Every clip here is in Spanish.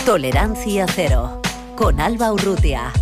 Tolerancia cero, con Alba Urrutia.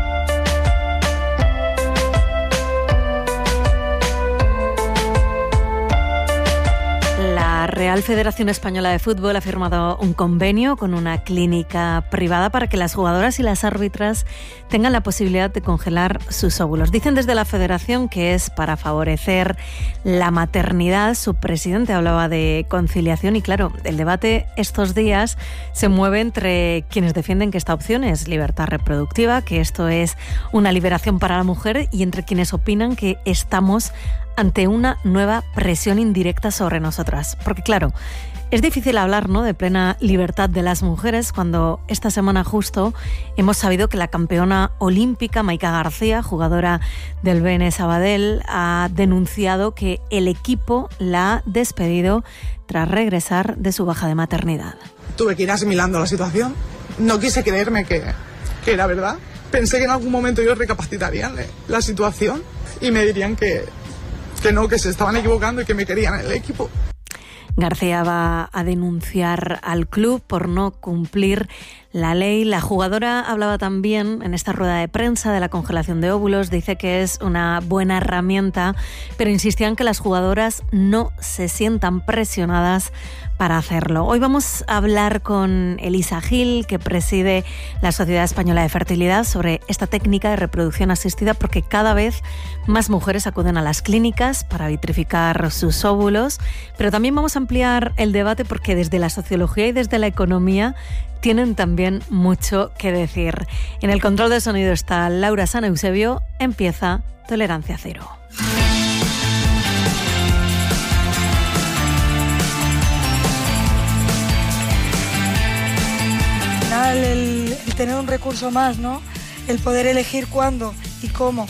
La Real Federación Española de Fútbol ha firmado un convenio con una clínica privada para que las jugadoras y las árbitras tengan la posibilidad de congelar sus óvulos. Dicen desde la Federación que es para favorecer la maternidad. Su presidente hablaba de conciliación y, claro, el debate estos días se mueve entre quienes defienden que esta opción es libertad reproductiva, que esto es una liberación para la mujer, y entre quienes opinan que estamos ante una nueva presión indirecta sobre nosotras. Porque claro, es difícil hablar, ¿no?, de plena libertad de las mujeres cuando esta semana justo hemos sabido que la campeona olímpica Maika García, jugadora del BN Sabadell, ha denunciado que el equipo la ha despedido tras regresar de su baja de maternidad. Tuve que ir asimilando la situación. No quise creerme que era verdad. Pensé que en algún momento ellos recapacitarían la situación y me dirían que no, que se estaban equivocando y que me querían en el equipo. García va a denunciar al club por no cumplir la ley. La jugadora hablaba también en esta rueda de prensa de la congelación de óvulos. Dice que es una buena herramienta, pero insistía en que las jugadoras no se sientan presionadas para hacerlo. Hoy vamos a hablar con Elisa Gil, que preside la Sociedad Española de Fertilidad, sobre esta técnica de reproducción asistida, porque cada vez más mujeres acuden a las clínicas para vitrificar sus óvulos. Pero también vamos a ampliar el debate porque desde la sociología y desde la economía tienen también mucho que decir. En el control de sonido está Laura San Eusebio. Empieza Tolerancia Cero. El tener un recurso más, ¿no? El poder elegir cuándo y cómo.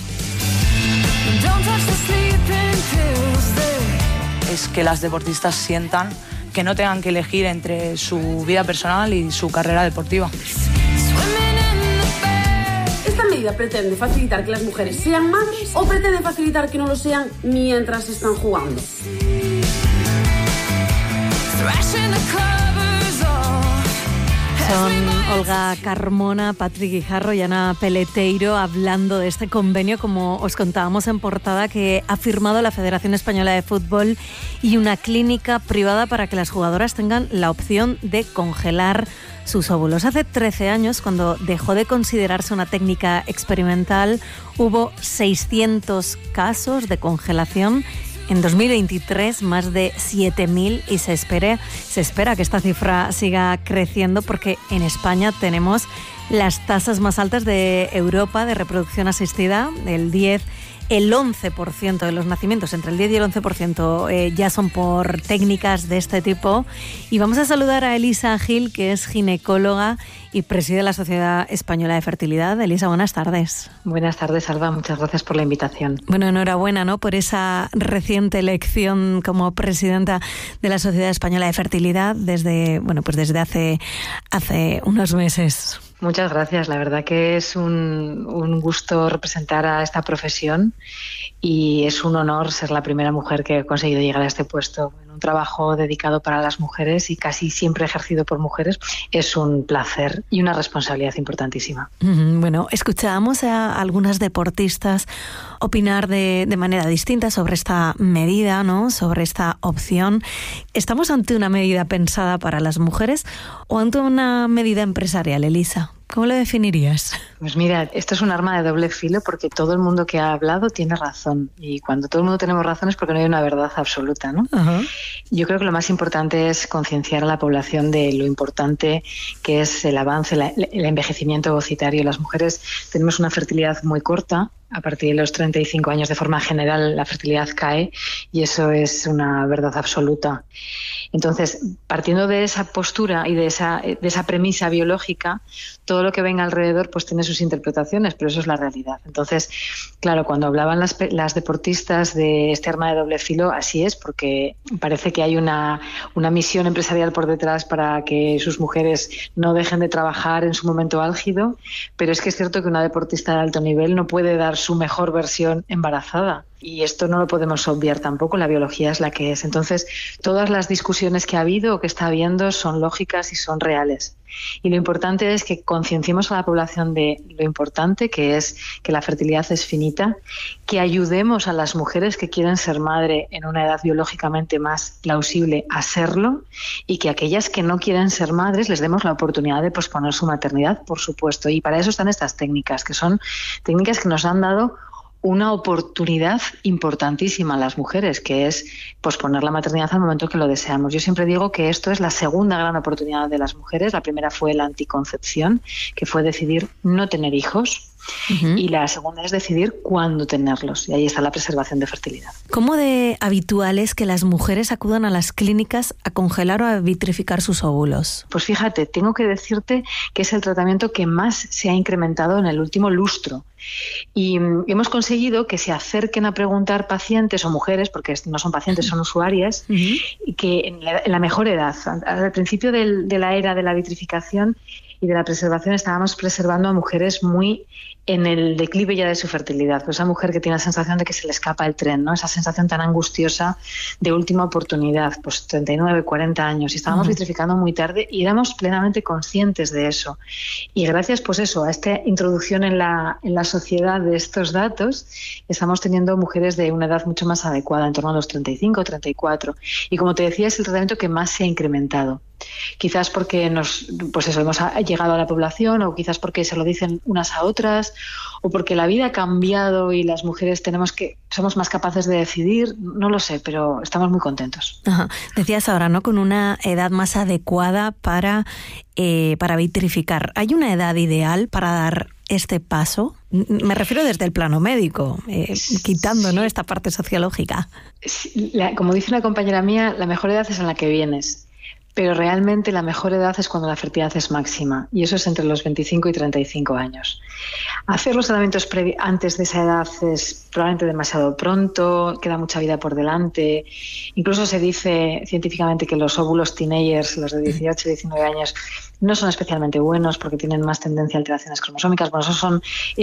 Es que las deportistas sientan que no tengan que elegir entre su vida personal y su carrera deportiva. ¿Esta medida pretende facilitar que las mujeres sean madres o pretende facilitar que no lo sean mientras están jugando? Son Olga Carmona, Patrick Guijarro y Ana Peleteiro hablando de este convenio, como os contábamos en portada, que ha firmado la Federación Española de Fútbol y una clínica privada para que las jugadoras tengan la opción de congelar sus óvulos. Hace 13 años, cuando dejó de considerarse una técnica experimental, hubo 600 casos de congelación. En 2023, más de 7.000, y se espera que esta cifra siga creciendo porque en España tenemos las tasas más altas de Europa de reproducción asistida. El 11% de los nacimientos, entre el 10 y el 11%, ya son por técnicas de este tipo. Y vamos a saludar a Elisa Gil, que es ginecóloga y preside la Sociedad Española de Fertilidad. Elisa, buenas tardes. Buenas tardes, Alba. Muchas gracias por la invitación. Bueno, enhorabuena, ¿no?, por esa reciente elección como presidenta de la Sociedad Española de Fertilidad desde hace unos meses. Muchas gracias. La verdad que es un gusto representar a esta profesión y es un honor ser la primera mujer que ha conseguido llegar a este puesto. En un trabajo dedicado para las mujeres y casi siempre ejercido por mujeres, es un placer y una responsabilidad importantísima. Bueno, escuchábamos a algunas deportistas opinar de manera distinta sobre esta medida, ¿no?, sobre esta opción. ¿Estamos ante una medida pensada para las mujeres o ante una medida empresarial, Elisa? ¿Cómo lo definirías? Pues mira, esto es un arma de doble filo porque todo el mundo que ha hablado tiene razón. Y cuando todo el mundo tenemos razón es porque no hay una verdad absoluta, ¿no? Uh-huh. Yo creo que lo más importante es concienciar a la población de lo importante que es el avance, el envejecimiento ovocitario. Las mujeres tenemos una fertilidad muy corta. A partir de los 35 años, de forma general, la fertilidad cae y eso es una verdad absoluta. Entonces, partiendo de esa postura y de esa premisa biológica, todo lo que venga alrededor pues tiene sus interpretaciones, pero eso es la realidad. Entonces, claro, cuando hablaban las deportistas de este arma de doble filo, así es, porque parece que hay una misión empresarial por detrás para que sus mujeres no dejen de trabajar en su momento álgido, pero es que es cierto que una deportista de alto nivel no puede dar su mejor versión embarazada. Y esto no lo podemos obviar tampoco, la biología es la que es. Entonces, todas las discusiones que ha habido o que está habiendo son lógicas y son reales. Y lo importante es que concienciemos a la población de lo importante que es que la fertilidad es finita, que ayudemos a las mujeres que quieren ser madre en una edad biológicamente más plausible a serlo, y que aquellas que no quieren ser madres les demos la oportunidad de posponer su maternidad, por supuesto. Y para eso están estas técnicas, que son técnicas que nos han dado una oportunidad importantísima a las mujeres, que es posponer la maternidad al momento que lo deseamos. Yo siempre digo que esto es la segunda gran oportunidad de las mujeres. La primera fue la anticoncepción, que fue decidir no tener hijos. Y la segunda es decidir cuándo tenerlos, y ahí está la preservación de fertilidad. ¿Cómo de habitual es que las mujeres acudan a las clínicas a congelar o a vitrificar sus óvulos? Pues fíjate, tengo que decirte que es el tratamiento que más se ha incrementado en el último lustro. Y hemos conseguido que se acerquen a preguntar pacientes o mujeres, porque no son pacientes, son usuarias, y que en la mejor edad, al principio de la era de la vitrificación y de la preservación, estábamos preservando a mujeres muy en el declive ya de su fertilidad, pues esa mujer que tiene la sensación de que se le escapa el tren, ¿no? Esa sensación tan angustiosa de última oportunidad, pues 39, 40 años, y estábamos vitrificando muy tarde y éramos plenamente conscientes de eso. Y gracias, pues eso, a esta introducción en la sociedad de estos datos, estamos teniendo mujeres de una edad mucho más adecuada, en torno a los 35, 34. Y como te decía, es el tratamiento que más se ha incrementado. Quizás porque hemos llegado a la población, o quizás porque se lo dicen unas a otras, o porque la vida ha cambiado y las mujeres somos más capaces de decidir, no lo sé, pero estamos muy contentos. Ajá. Decías ahora, ¿no? Con una edad más adecuada para vitrificar. ¿Hay una edad ideal para dar este paso? Me refiero desde el plano médico, quitando, ¿no?, esta parte sociológica. Como dice una compañera mía, la mejor edad es en la que vienes. Pero realmente la mejor edad es cuando la fertilidad es máxima, y eso es entre los 25 y 35 años. Hacer los tratamientos antes de esa edad es probablemente demasiado pronto, queda mucha vida por delante. Incluso se dice científicamente que los óvulos teenagers, los de 18 y 19 años, no son especialmente buenos porque tienen más tendencia a alteraciones cromosómicas. Bueno, eso son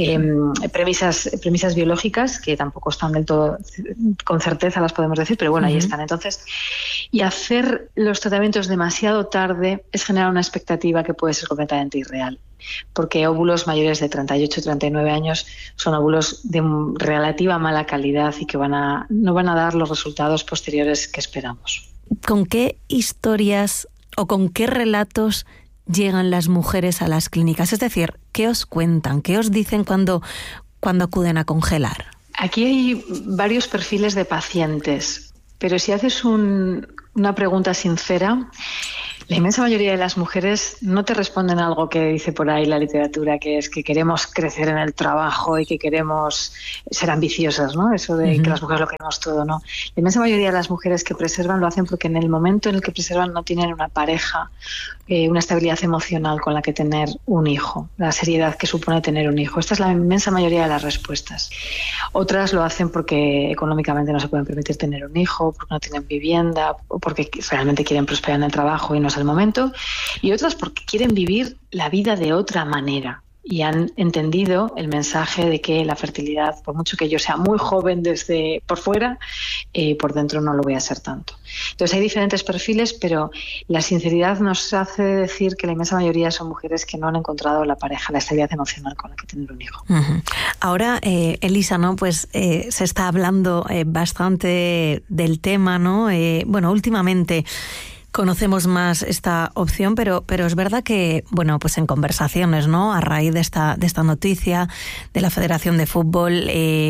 premisas biológicas que tampoco están del todo con certeza, las podemos decir, pero bueno, ahí están. Entonces, y hacer los tratamientos demasiado tarde es generar una expectativa que puede ser completamente irreal, porque óvulos mayores de 38 o 39 años son óvulos de relativa mala calidad y que no van a dar los resultados posteriores que esperamos. ¿Con qué historias o con qué relatos llegan las mujeres a las clínicas? Es decir, ¿qué os cuentan? ¿Qué os dicen cuando acuden a congelar? Aquí hay varios perfiles de pacientes, pero si haces una pregunta sincera, la inmensa mayoría de las mujeres no te responden algo que dice por ahí la literatura, que es que queremos crecer en el trabajo y que queremos ser ambiciosas, ¿no? Eso de que las mujeres lo queremos todo, ¿no? La inmensa mayoría de las mujeres que preservan lo hacen porque en el momento en el que preservan no tienen una pareja, una estabilidad emocional con la que tener un hijo, la seriedad que supone tener un hijo. Esta es la inmensa mayoría de las respuestas. Otras lo hacen porque económicamente no se pueden permitir tener un hijo, porque no tienen vivienda, o porque realmente quieren prosperar en el trabajo y no es el momento, y otras porque quieren vivir la vida de otra manera y han entendido el mensaje de que la fertilidad, por mucho que yo sea muy joven desde por fuera, por dentro no lo voy a ser tanto. Entonces hay diferentes perfiles, pero la sinceridad nos hace decir que la inmensa mayoría son mujeres que no han encontrado la pareja, la estabilidad emocional con la que tener un hijo. Ahora, Elisa, ¿no? Pues se está hablando bastante del tema, ¿no? Últimamente conocemos más esta opción, pero es verdad que, bueno, pues en conversaciones, ¿no?, a raíz de esta noticia de la Federación de Fútbol,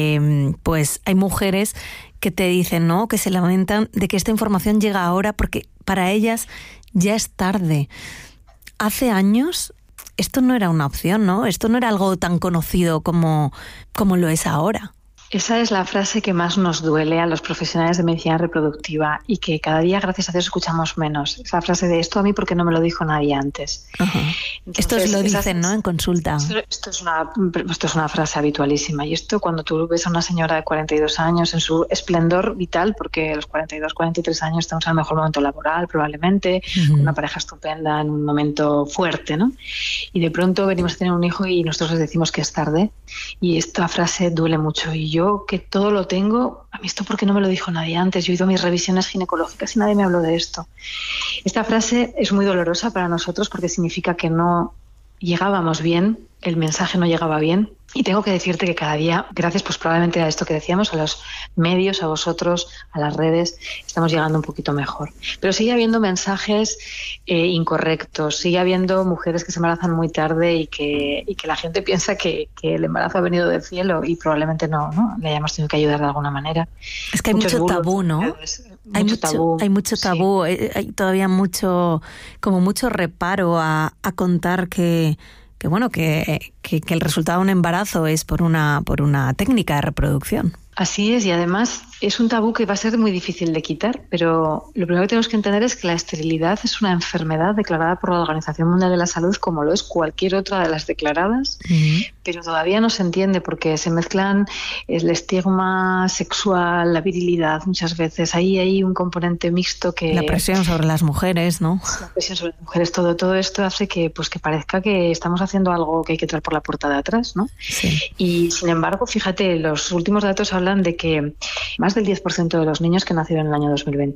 pues hay mujeres que te dicen, ¿no?, que se lamentan de que esta información llega ahora porque para ellas ya es tarde. Hace años esto no era una opción, ¿no? Esto no era algo tan conocido como lo es ahora. Esa es la frase que más nos duele a los profesionales de medicina reproductiva y que cada día, gracias a Dios, escuchamos menos. Esa frase de esto a mí porque no me lo dijo nadie antes. Entonces, esto lo dicen, ¿no?, en consulta. Esto es una frase habitualísima. Y esto cuando tú ves a una señora de 42 años en su esplendor vital, porque a los 42, 43 años estamos en el mejor momento laboral probablemente, con una pareja estupenda, en un momento fuerte, ¿no? Y de pronto venimos a tener un hijo y nosotros les decimos que es tarde. Y esta frase duele mucho. Y yo que todo lo tengo, a mí esto ¿por qué no me lo dijo nadie antes? Yo he ido a mis revisiones ginecológicas y nadie me habló de esto. Esta frase es muy dolorosa para nosotros porque significa que no llegábamos bien, el mensaje no llegaba bien. Y tengo que decirte que cada día, gracias pues probablemente a esto que decíamos, a los medios, a vosotros, a las redes, estamos llegando un poquito mejor. Pero sigue habiendo mensajes incorrectos, sigue habiendo mujeres que se embarazan muy tarde y que la gente piensa que el embarazo ha venido del cielo y probablemente no, le hayamos tenido que ayudar de alguna manera. Es que hay mucho tabú, ¿no? Hay mucho tabú, sí. Hay todavía mucho reparo a contar que el resultado de un embarazo es por una técnica de reproducción. Así es, y además es un tabú que va a ser muy difícil de quitar, pero lo primero que tenemos que entender es que la esterilidad es una enfermedad declarada por la Organización Mundial de la Salud como lo es cualquier otra de las declaradas, pero todavía no se entiende porque se mezclan el estigma sexual, la virilidad muchas veces. Ahí hay un componente mixto que... La presión sobre las mujeres, ¿no? La presión sobre las mujeres, todo esto hace que parezca que estamos haciendo algo que hay que traer por la puerta de atrás, ¿no? Sí. Y sin embargo, fíjate, los últimos datos hablan de que más del 10% de los niños que nacieron en el año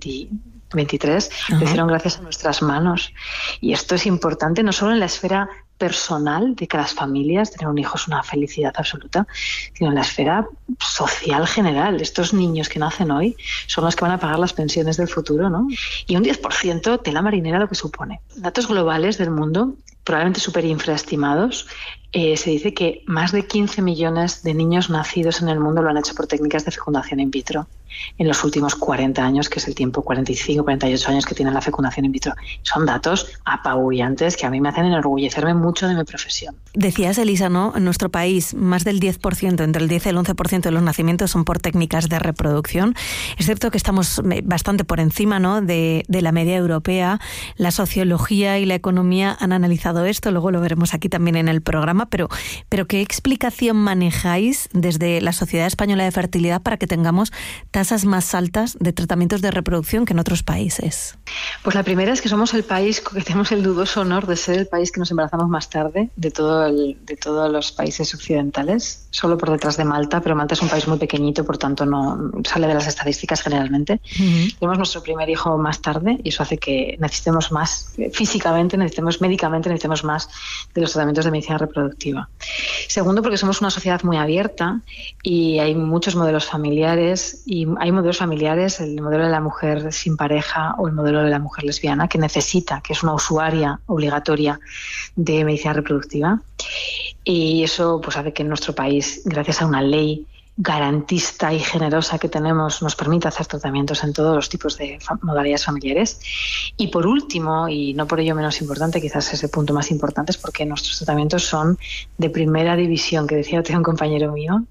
2023 nacieron gracias a nuestras manos. Y esto es importante no solo en la esfera personal de que las familias, tener un hijo es una felicidad absoluta, sino en la esfera social general. Estos niños que nacen hoy son los que van a pagar las pensiones del futuro, ¿no? Y un 10% tela marinera lo que supone. Datos globales del mundo, probablemente súper infraestimados, se dice que más de 15 millones de niños nacidos en el mundo lo han hecho por técnicas de fecundación in vitro en los últimos 40 años, que es el tiempo, 45, 48 años que tiene la fecundación in vitro. Son datos apabullantes que a mí me hacen enorgullecerme mucho de mi profesión. Decías, Elisa, ¿no? En nuestro país, más del 10%, entre el 10 y el 11% de los nacimientos son por técnicas de reproducción. Es cierto que estamos bastante por encima, ¿no?, de la media europea. La sociología y la economía han analizado esto, luego lo veremos aquí también en el programa, pero ¿qué explicación manejáis desde la Sociedad Española de Fertilidad para que tengamos tasas más altas de tratamientos de reproducción que en otros países? Pues la primera es que somos el país que tenemos el dudoso honor de ser el país que nos embarazamos más tarde de todos los países occidentales, solo por detrás de Malta, pero Malta es un país muy pequeñito, por tanto no sale de las estadísticas generalmente. Tenemos nuestro primer hijo más tarde y eso hace que necesitemos más físicamente, médicamente necesitemos más de los tratamientos de medicina reproductiva. Segundo, porque somos una sociedad muy abierta y hay muchos modelos familiares, y hay modelos familiares, el modelo de la mujer sin pareja o el modelo de la mujer lesbiana, que es una usuaria obligatoria de medicina reproductiva, y eso pues hace que en nuestro país, gracias a una ley garantista y generosa que tenemos, nos permite hacer tratamientos en todos los tipos de modalidades familiares. Y por último, y no por ello menos importante, quizás es el punto más importante, es porque nuestros tratamientos son de primera división, que decía un compañero mío.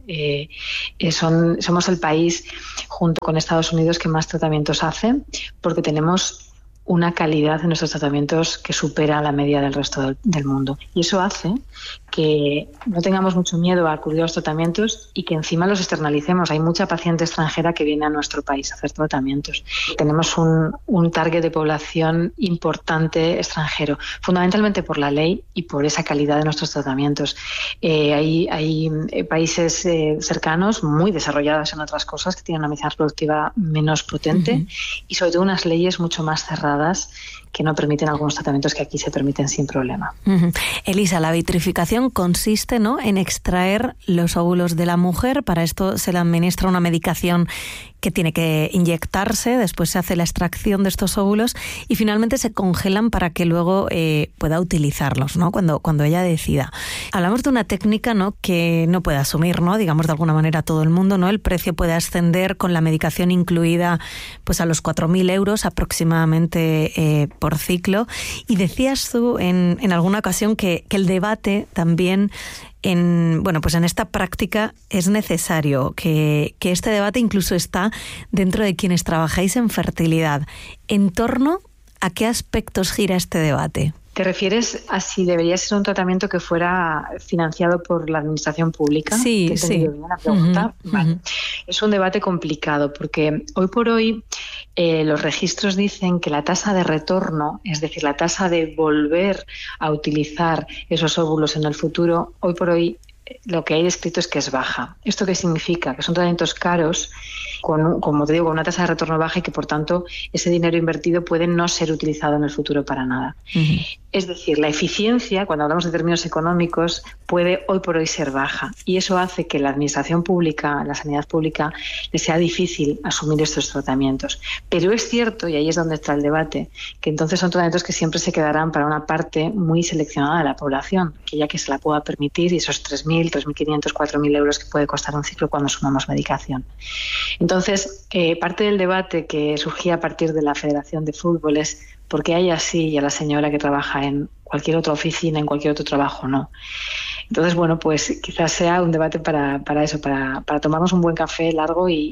Somos el país, junto con Estados Unidos, que más tratamientos hace, porque tenemos una calidad en nuestros tratamientos que supera la media del resto del mundo. Y eso hace que no tengamos mucho miedo a acudir a los tratamientos y que encima los externalicemos. Hay mucha paciente extranjera que viene a nuestro país a hacer tratamientos. Tenemos un target de población importante extranjero, fundamentalmente por la ley y por esa calidad de nuestros tratamientos. Hay países cercanos, muy desarrollados en otras cosas, que tienen una medicina reproductiva menos potente y sobre todo unas leyes mucho más cerradas que no permiten algunos tratamientos que aquí se permiten sin problema. Elisa, la vitrificación consiste, ¿no?, en extraer los óvulos de la mujer. Para esto se le administra una medicación que tiene que inyectarse, después se hace la extracción de estos óvulos y finalmente se congelan para que luego pueda utilizarlos, ¿no?, cuando ella decida. Hablamos de una técnica, ¿no?, que no puede asumir, ¿no?, digamos de alguna manera todo el mundo, ¿no? El precio puede ascender con la medicación incluida pues a los 4.000 euros aproximadamente por ciclo. Y decías tú en alguna ocasión que el debate también en esta práctica es necesario, que este debate incluso está dentro de quienes trabajáis en fertilidad. ¿En torno a qué aspectos gira este debate? ¿Te refieres a si debería ser un tratamiento que fuera financiado por la administración pública? Sí, sí. Bien la pregunta. Vale. Es un debate complicado porque hoy por hoy los registros dicen que la tasa de retorno, es decir, la tasa de volver a utilizar esos óvulos en el futuro, hoy por hoy lo que hay descrito es que es baja. ¿Esto qué significa? Que son tratamientos caros, como te digo, con una tasa de retorno baja y que, por tanto, ese dinero invertido puede no ser utilizado en el futuro para nada. Uh-huh. Es decir, la eficiencia, cuando hablamos de términos económicos, puede hoy por hoy ser baja. Y eso hace que la administración pública, la sanidad pública, le sea difícil asumir estos tratamientos. Pero es cierto, y ahí es donde está el debate, que entonces son tratamientos que siempre se quedarán para una parte muy seleccionada de la población, que ya que se la pueda permitir, y esos 3.000, 3.500, 4.000 euros que puede costar un ciclo cuando sumamos medicación. Entonces, parte del debate que surgía a partir de la Federación de Fútbol es ¿por qué a ella sí y a la señora que trabaja en cualquier otra oficina, en cualquier otro trabajo no? Entonces, bueno, pues quizás sea un debate para eso, para tomarnos un buen café largo y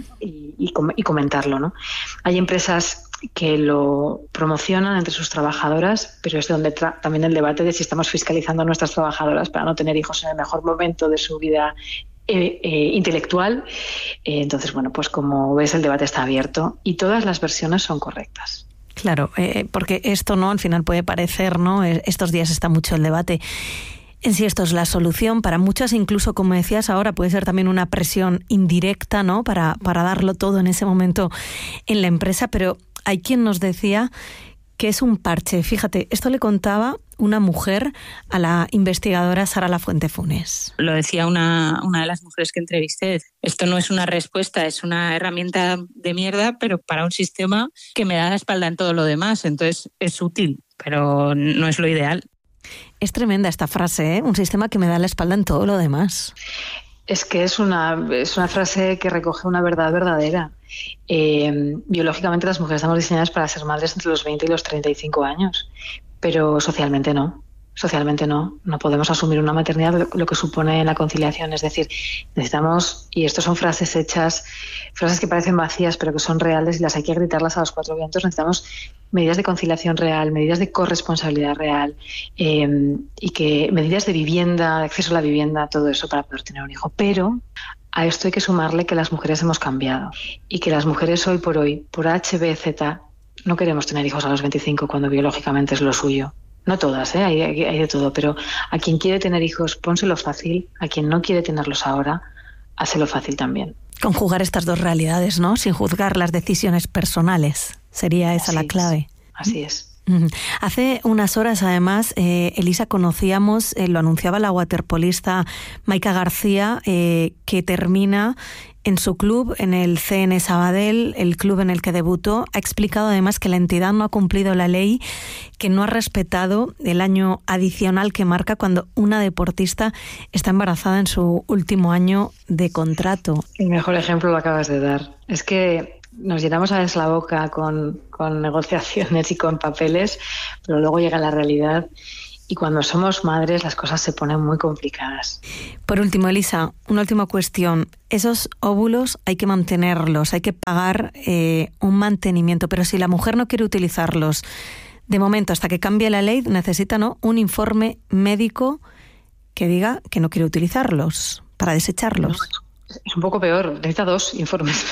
comentarlo, ¿no? Hay empresas que lo promocionan entre sus trabajadoras, pero es donde también el debate de si estamos fiscalizando a nuestras trabajadoras para no tener hijos en el mejor momento de su vida intelectual. Entonces, bueno, pues como ves, el debate está abierto y todas las versiones son correctas. Claro, porque esto, ¿no? Al final puede parecer, ¿no? Estos días está mucho el debate en si esto es la solución. Para muchas, incluso, como decías ahora, puede ser también una presión indirecta, ¿no? Para darlo todo en ese momento en la empresa, pero hay quien nos decía que es un parche. Fíjate, esto le contaba una mujer a la investigadora Sara Lafuente Funes. Lo decía una de las mujeres que entrevisté. Esto no es una respuesta, es una herramienta de mierda, pero para un sistema que me da la espalda en todo lo demás. Entonces es útil, pero no es lo ideal. Es tremenda esta frase, ¿eh? Un sistema que me da la espalda en todo lo demás. Es que es una frase que recoge una verdad verdadera. Biológicamente las mujeres estamos diseñadas para ser madres entre los 20 y los 35 años, pero socialmente no. Socialmente no podemos asumir una maternidad, lo que supone la conciliación. Es decir, necesitamos, y esto son frases hechas, frases que parecen vacías pero que son reales y las hay que gritarlas a los cuatro vientos. Necesitamos medidas de conciliación real, medidas de corresponsabilidad real, y que medidas de vivienda, de acceso a la vivienda, todo eso para poder tener un hijo. Pero a esto hay que sumarle que las mujeres hemos cambiado y que las mujeres hoy, por H, B, Z, no queremos tener hijos a los 25 cuando biológicamente es lo suyo. No todas, hay de todo, pero a quien quiere tener hijos, pónselo fácil. A quien no quiere tenerlos ahora, hácelo fácil también. Conjugar estas dos realidades, ¿no? Sin juzgar las decisiones personales. Sería esa la clave. Así es. Hace unas horas, además, Elisa, conocíamos, lo anunciaba la waterpolista Maika García, que termina en su club, en el CN Sabadell, el club en el que debutó. Ha explicado además que la entidad no ha cumplido la ley, que no ha respetado el año adicional que marca cuando una deportista está embarazada en su último año de contrato. El mejor ejemplo lo acabas de dar. Es que nos llenamos a veces la boca con negociaciones y con papeles, pero luego llega la realidad. Y cuando somos madres las cosas se ponen muy complicadas. Por último, Elisa, una última cuestión. Esos óvulos hay que mantenerlos, hay que pagar un mantenimiento, pero si la mujer no quiere utilizarlos, de momento, hasta que cambie la ley, necesita, ¿no?, un informe médico que diga que no quiere utilizarlos para desecharlos. No, es un poco peor, necesita dos informes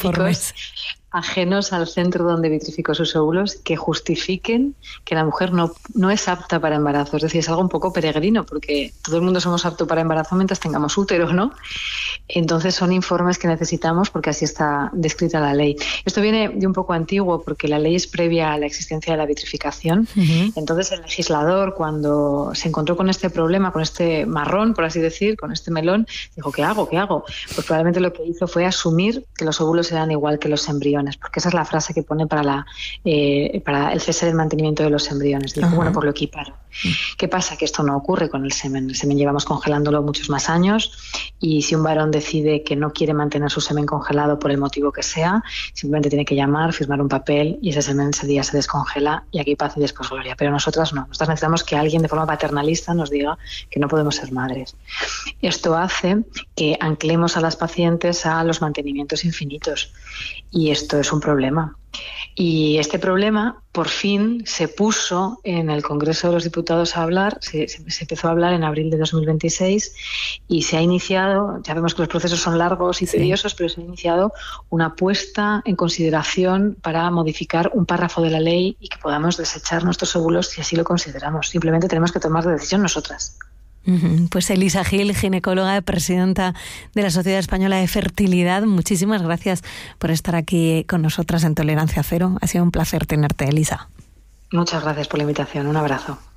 ajenos al centro donde vitrificó sus óvulos que justifiquen que la mujer no es apta para embarazo. Es decir, es algo un poco peregrino porque todo el mundo somos aptos para embarazo mientras tengamos útero, ¿no? Entonces son informes que necesitamos porque así está descrita la ley. Esto viene de un poco antiguo porque la ley es previa a la existencia de la vitrificación. Uh-huh. Entonces el legislador, cuando se encontró con este problema, con este marrón, por así decir, con este melón, dijo, ¿qué hago? Pues probablemente lo que hizo fue asumir que los óvulos eran igual que los embriones, porque esa es la frase que pone para el cese del mantenimiento de los embriones. Dijo, bueno, pues lo equiparo. ¿Qué pasa? Que esto no ocurre con el semen. El semen llevamos congelándolo muchos más años y si un varón decide que no quiere mantener su semen congelado por el motivo que sea, simplemente tiene que llamar, firmar un papel y ese semen ese día se descongela y aquí paz y después gloria. Pero nosotras no. Nosotras necesitamos que alguien de forma paternalista nos diga que no podemos ser madres. Esto hace que anclemos a las pacientes a los mantenimientos infinitos y esto es un problema. Y este problema por fin se puso en el Congreso de los Diputados a hablar, se empezó a hablar en abril de 2026 y se ha iniciado, ya vemos que los procesos son largos y tediosos, pero se ha iniciado una puesta en consideración para modificar un párrafo de la ley y que podamos desechar nuestros óvulos si así lo consideramos. Simplemente tenemos que tomar la decisión nosotras. Pues Elisa Gil, ginecóloga, presidenta de la Sociedad Española de Fertilidad, muchísimas gracias por estar aquí con nosotras en Tolerancia Cero. Ha sido un placer tenerte, Elisa. Muchas gracias por la invitación. Un abrazo.